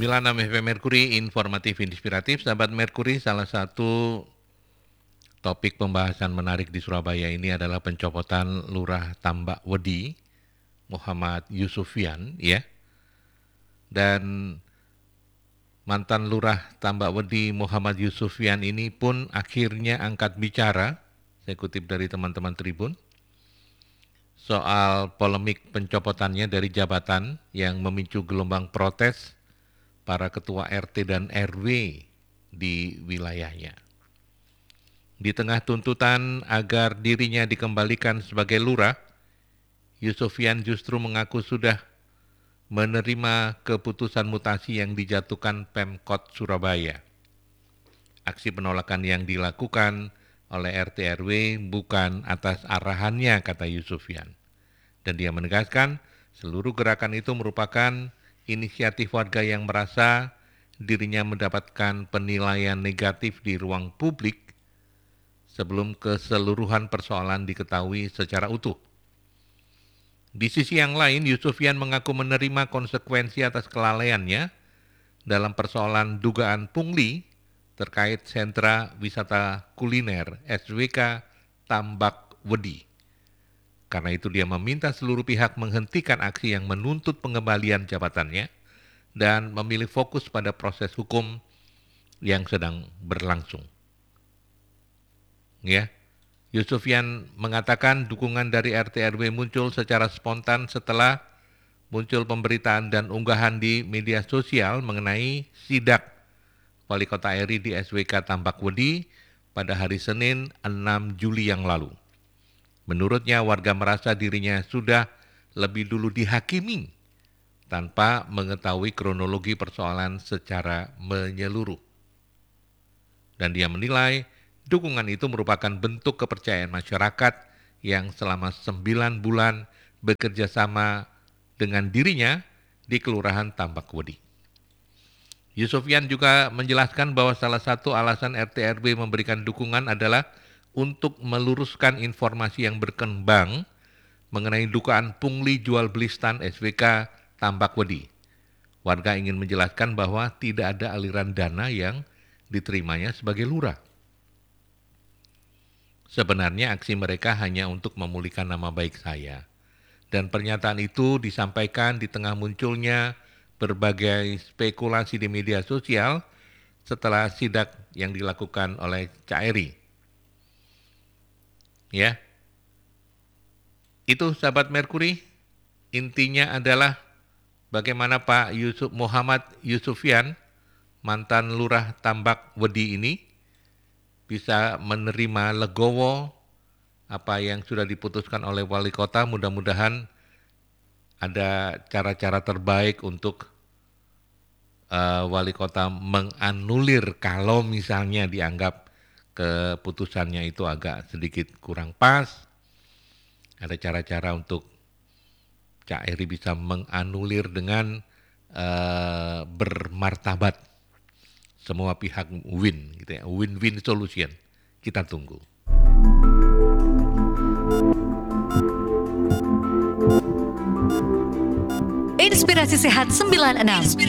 106,6 FM Merkuri, informatif inspiratif. Sahabat Merkuri, salah satu topik pembahasan menarik di Surabaya ini adalah pencopotan Lurah Tambak Wedi, Muhammad Yusufian, ya. Dan mantan Lurah Tambak Wedi Muhammad Yusufian ini pun akhirnya angkat bicara, saya kutip dari teman-teman Tribun, soal polemik pencopotannya dari jabatan yang memicu gelombang protes para ketua RT dan RW di wilayahnya. Di tengah tuntutan agar dirinya dikembalikan sebagai lurah, Yusufian justru mengaku sudah menerima keputusan mutasi yang dijatuhkan Pemkot Surabaya. Aksi penolakan yang dilakukan oleh RT RW bukan atas arahannya, kata Yusufian. Dan dia menegaskan seluruh gerakan itu merupakan inisiatif warga yang merasa dirinya mendapatkan penilaian negatif di ruang publik sebelum keseluruhan persoalan diketahui secara utuh. Di sisi yang lain, Yusufian mengaku menerima konsekuensi atas kelalaiannya dalam persoalan dugaan pungli terkait sentra wisata kuliner SWK Tambak Wedi. Karena itu dia meminta seluruh pihak menghentikan aksi yang menuntut pengembalian jabatannya dan memilih fokus pada proses hukum yang sedang berlangsung. Ya, Yusufian mengatakan dukungan dari RT RW muncul secara spontan setelah muncul pemberitaan dan unggahan di media sosial mengenai sidak Wali Kota RI di SWK Tambak Wedi pada hari Senin 6 Juli yang lalu. Menurutnya warga merasa dirinya sudah lebih dulu dihakimi tanpa mengetahui kronologi persoalan secara menyeluruh. Dan dia menilai dukungan itu merupakan bentuk kepercayaan masyarakat yang selama 9 bulan bekerja sama dengan dirinya di Kelurahan Tambak Wedi. Yusufian juga menjelaskan bahwa salah satu alasan RT RW memberikan dukungan adalah untuk meluruskan informasi yang berkembang mengenai dugaan pungli jual beli stan SWK Tambak Wedi. Warga ingin menjelaskan bahwa tidak ada aliran dana yang diterimanya sebagai lurah. Sebenarnya aksi mereka hanya untuk memulihkan nama baik saya. Dan pernyataan itu disampaikan di tengah munculnya berbagai spekulasi di media sosial setelah sidak yang dilakukan oleh Cak Eri. Ya, itu sahabat Merkuri, intinya adalah bagaimana Pak Muhammad Yusufian, mantan Lurah Tambak Wedi ini, bisa menerima legowo apa yang sudah diputuskan oleh Wali Kota. Mudah-mudahan ada cara-cara terbaik untuk Wali Kota menganulir kalau misalnya dianggap keputusannya itu agak sedikit kurang pas. Ada cara-cara untuk Cak Eri bisa menganulir dengan bermartabat. Semua pihak win, gitu ya, win-win solution. Kita tunggu. Inspirasi Sehat 96.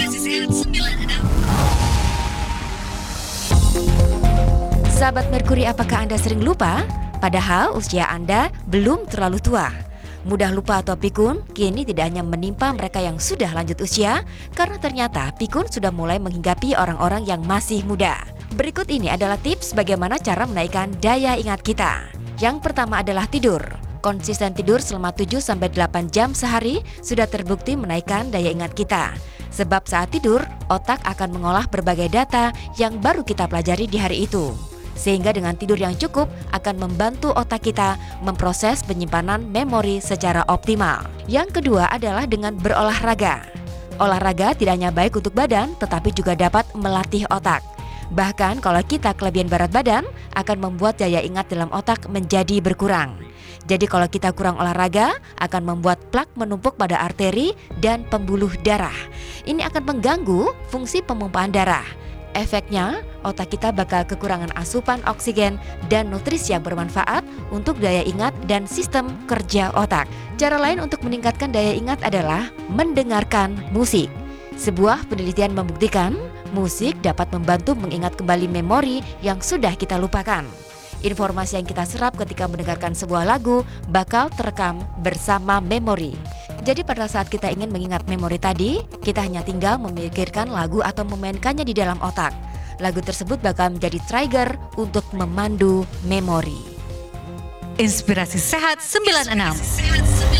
Sahabat Merkuri, apakah Anda sering lupa? Padahal usia Anda belum terlalu tua. Mudah lupa atau pikun kini tidak hanya menimpa mereka yang sudah lanjut usia, karena ternyata pikun sudah mulai menghinggapi orang-orang yang masih muda. Berikut ini adalah tips bagaimana cara menaikkan daya ingat kita. Yang pertama adalah tidur. Konsisten tidur selama 7-8 jam sehari sudah terbukti menaikkan daya ingat kita. Sebab saat tidur, otak akan mengolah berbagai data yang baru kita pelajari di hari itu. Sehingga dengan tidur yang cukup akan membantu otak kita memproses penyimpanan memori secara optimal. Yang kedua adalah dengan berolahraga. Olahraga tidak hanya baik untuk badan, tetapi juga dapat melatih otak. Bahkan kalau kita kelebihan berat badan, akan membuat daya ingat dalam otak menjadi berkurang. Jadi kalau kita kurang olahraga, akan membuat plak menumpuk pada arteri dan pembuluh darah. Ini akan mengganggu fungsi pemompaan darah. Efeknya, otak kita bakal kekurangan asupan oksigen dan nutrisi yang bermanfaat untuk daya ingat dan sistem kerja otak. Cara lain untuk meningkatkan daya ingat adalah mendengarkan musik. Sebuah penelitian membuktikan musik dapat membantu mengingat kembali memori yang sudah kita lupakan. Informasi yang kita serap ketika mendengarkan sebuah lagu bakal terekam bersama memori. Jadi pada saat kita ingin mengingat memori tadi, kita hanya tinggal memikirkan lagu atau memainkannya di dalam otak. Lagu tersebut bakal menjadi trigger untuk memandu memori. Inspirasi Sehat 96.